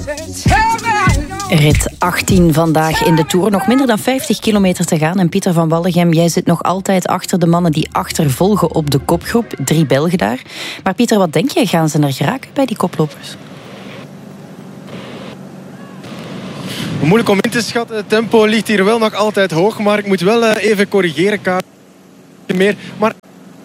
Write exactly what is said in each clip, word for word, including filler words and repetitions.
Rit achttien vandaag in de Tour. Nog minder dan vijftig kilometer te gaan. En Pieter van Wallegem, jij zit nog altijd achter de mannen die achtervolgen op de kopgroep. Drie Belgen daar. Maar Pieter, wat denk je? Gaan ze er geraken bij die koplopers? Moeilijk om in te schatten. Het tempo ligt hier wel nog altijd hoog. Maar ik moet wel even corrigeren. Kaart meer. Maar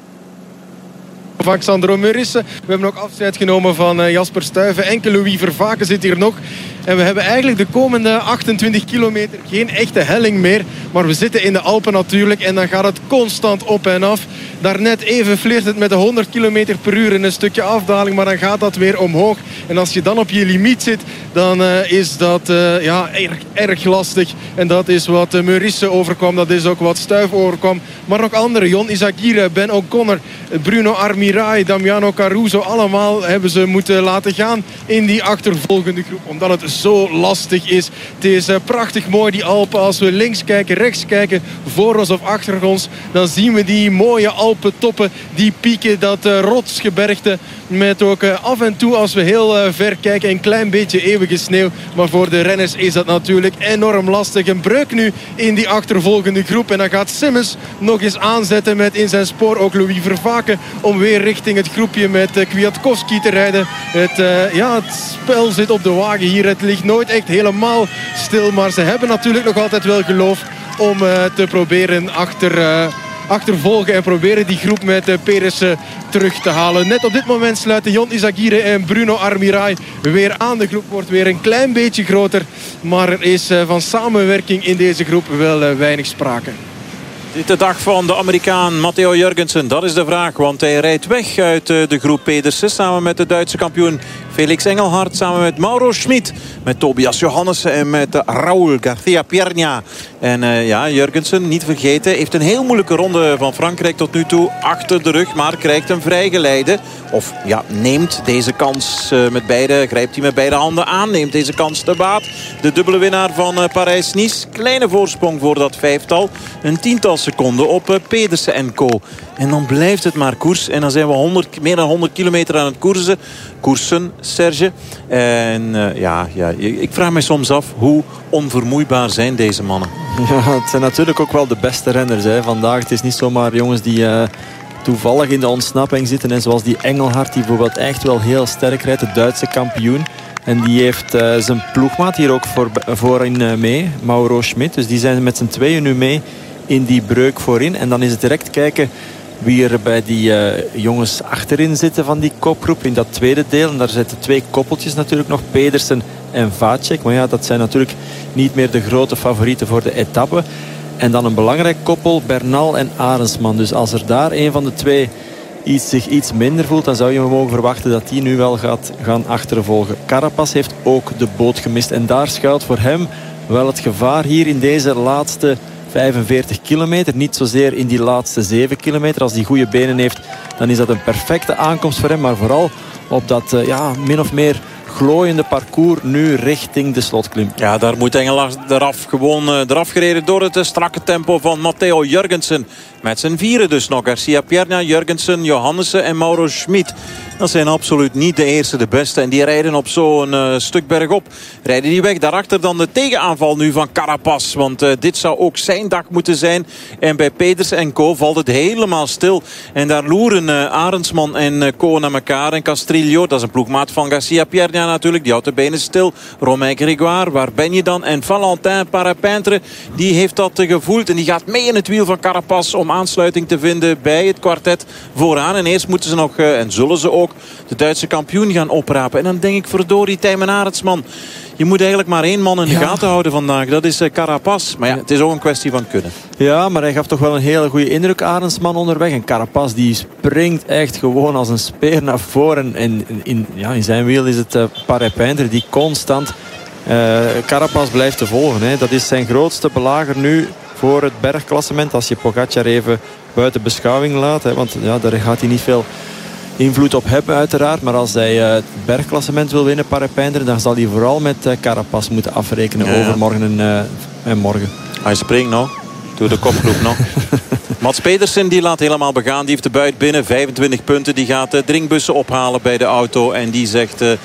van Xandro Meurissen. We hebben ook afscheid genomen van Jasper Stuyven. Enkel Louis Vervaken zit hier nog. En we hebben eigenlijk de komende achtentwintig kilometer geen echte helling meer. Maar we zitten in de Alpen natuurlijk. En dan gaat het constant op en af. Daarnet even flirt het met de honderd kilometer per uur in een stukje afdaling. Maar dan gaat dat weer omhoog. En als je dan op je limiet zit, dan uh, is dat uh, ja, erg, erg lastig. En dat is wat uh, Meurissen overkwam. Dat is ook wat Stuyven overkwam. Maar ook anderen. Jon Izagirre, Ben O'Connor, Bruno Armirail, Damiano Caruso. Allemaal hebben ze moeten laten gaan in die achtervolgende groep. Omdat het zo lastig is. Het is uh, prachtig mooi, die Alpen. Als we links kijken, rechts kijken, voor ons of achter ons, dan zien we die mooie Alpentoppen, die pieken, dat uh, rotsgebergte. Met ook uh, af en toe, als we heel uh, ver kijken, een klein beetje eeuwige sneeuw. Maar voor de renners is dat natuurlijk enorm lastig. Een breuk nu in die achtervolgende groep. En dan gaat Simmons nog eens aanzetten met in zijn spoor ook Louis Vervaken. Om weer richting het groepje met uh, Kwiatkowski te rijden. Het, uh, ja, het spel zit op de wagen hier. Het ligt nooit echt helemaal stil. Maar ze hebben natuurlijk nog altijd wel geloof om uh, te proberen achter... Uh, achtervolgen en proberen die groep met uh, Pedersen terug te halen. Net op dit moment sluiten Jon Izagirre en Bruno Armirail weer aan. De groep wordt weer een klein beetje groter. Maar er is uh, van samenwerking in deze groep wel uh, weinig sprake. Dit de dag van de Amerikaan Matteo Jurgensen? Dat is de vraag, want hij rijdt weg uit uh, de groep Pedersen. Samen met de Duitse kampioen Felix Engelhard. Samen met Mauro Schmid. Met Tobias Johannessen en met uh, Raúl García Pierna. En uh, ja, Jurgensen, niet vergeten, heeft een heel moeilijke ronde van Frankrijk tot nu toe achter de rug. Maar krijgt een vrijgeleide. Of ja, neemt deze kans uh, met beide, grijpt hij met beide handen aan. Neemt deze kans te baat. De dubbele winnaar van uh, Parijs-Nice. Kleine voorsprong voor dat vijftal. Een tiental seconden op uh, Pedersen en co. En dan blijft het maar koers. En dan zijn we honderd, meer dan honderd kilometer aan het koersen. Koersen, Serge. En uh, ja, ja, ik vraag me soms af, hoe onvermoeibaar zijn deze mannen? Ja, het zijn natuurlijk ook wel de beste renners hè, vandaag. Het is niet zomaar jongens die uh, toevallig in de ontsnapping zitten. En zoals die Engelhard, die bijvoorbeeld echt wel heel sterk rijdt. De Duitse kampioen. En die heeft uh, zijn ploegmaat hier ook voor, voorin uh, mee. Mauro Schmid. Dus die zijn met z'n tweeën nu mee in die breuk voorin. En dan is het direct kijken wie er bij die uh, jongens achterin zitten van die kopgroep. In dat tweede deel. En daar zitten twee koppeltjes natuurlijk nog. Pedersen en Vacek. Maar ja, dat zijn natuurlijk niet meer de grote favorieten voor de etappe. En dan een belangrijk koppel, Bernal en Arendsman. Dus als er daar een van de twee iets, zich iets minder voelt, dan zou je mogen verwachten dat die nu wel gaat gaan achtervolgen. Carapaz heeft ook de boot gemist. En daar schuilt voor hem wel het gevaar hier in deze laatste vijfenveertig kilometer. Niet zozeer in die laatste zeven kilometer. Als hij goede benen heeft, dan is dat een perfecte aankomst voor hem. Maar vooral op dat uh, ja, min of meer glooiende parcours nu richting de slotklim. Ja, daar moet Engelhard eraf gewoon uh, eraf gereden door het uh, strakke tempo van Matteo Jurgensen. Met zijn vieren dus nog. García Pierna, Jurgensen, Johannessen en Mauro Schmid. Dat zijn absoluut niet de eerste, de beste. En die rijden op zo'n uh, stuk bergop. Rijden die weg. Daarachter dan de tegenaanval nu van Carapaz. Want uh, dit zou ook zijn dag moeten zijn. En bij Pedersen en co valt het helemaal stil. En daar loeren uh, Arendsman en uh, co naar elkaar. En Castrillo, dat is een ploegmaat van García Pierna natuurlijk. Die houdt de benen stil. Romain Grégoire, waar ben je dan? En Valentin Parapintre, die heeft dat uh, gevoeld. En die gaat mee in het wiel van Carapaz om aansluiting te vinden bij het kwartet vooraan. En eerst moeten ze nog, uh, en zullen ze ook, de Duitse kampioen gaan oprapen. En dan denk ik, verdorie, Tijmen Arendsman. Je moet eigenlijk maar één man in de ja. gaten houden vandaag. Dat is uh, Carapaz. Maar ja, het is ook een kwestie van kunnen. Ja, maar hij gaf toch wel een hele goede indruk, Arendsman, onderweg. En Carapaz, die springt echt gewoon als een speer naar voren. En in, in, ja, in zijn wiel is het uh, Parapintre die constant uh, Carapaz blijft te volgen. Hè. Dat is zijn grootste belager nu voor het bergklassement. Als je Pogacar even buiten beschouwing laat. Hè, want ja, daar gaat hij niet veel invloed op hebben uiteraard. Maar als hij uh, het bergklassement wil winnen, Parapintre, dan zal hij vooral met uh, Carapaz moeten afrekenen ja, ja. overmorgen en, uh, en morgen. Hij springt nog. Door de kopgroep nog. Mats Pedersen die laat helemaal begaan. Die heeft de buit binnen. vijfentwintig punten. Die gaat uh, drinkbussen ophalen bij de auto. En die zegt... Uh,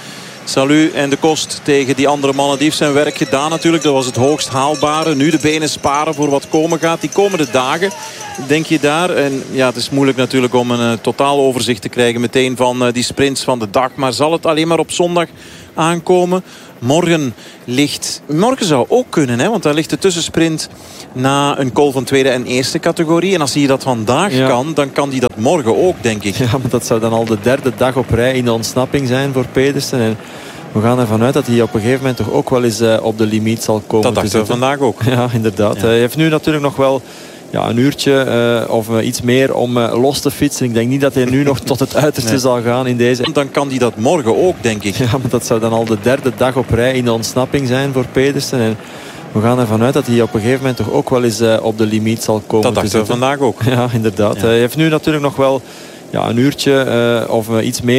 Salut en de Kost tegen die andere mannen. Die heeft zijn werk gedaan natuurlijk. Dat was het hoogst haalbare. Nu de benen sparen voor wat komen gaat. Die komende dagen, denk je daar. En ja, het is moeilijk natuurlijk om een uh, totaal overzicht te krijgen meteen van uh, die sprints van de dag. Maar zal het alleen maar op zondag aankomen? Morgen ligt... Morgen zou ook kunnen, hè? Want daar ligt de tussensprint na een call van tweede en eerste categorie. En als hij dat vandaag ja. kan, dan kan hij dat morgen ook, denk ik. Ja, maar dat zou dan al de derde dag op rij in de ontsnapping zijn voor Pedersen. En we gaan ervan uit dat hij op een gegeven moment toch ook wel eens uh, op de limiet zal komen. Dat dachten we vandaag ook. Ja, inderdaad. Ja. Hij heeft nu natuurlijk nog wel... Ja, een uurtje uh, of uh, iets meer om uh, los te fietsen. Ik denk niet dat hij nu nog tot het uiterste nee. zal gaan in deze. Dan kan hij dat morgen ook, denk ik. Ja, maar dat zou dan al de derde dag op rij in de ontsnapping zijn voor Pedersen. En we gaan ervan uit dat hij op een gegeven moment toch ook wel eens uh, op de limiet zal komen. Dat dachten we vandaag ook. Ja, inderdaad. Ja. Hij heeft nu natuurlijk nog wel ja, een uurtje uh, of uh, iets meer.